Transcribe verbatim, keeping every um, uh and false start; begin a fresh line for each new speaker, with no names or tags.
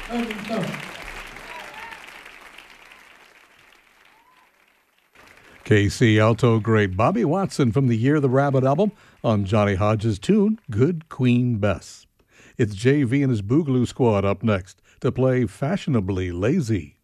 K C alto great Bobby Watson from the Year of the Rabbit album on Johnny Hodges' tune, Good Queen Bess. It's J V and his Boogaloo Squad up next to play Fashionably Lazy.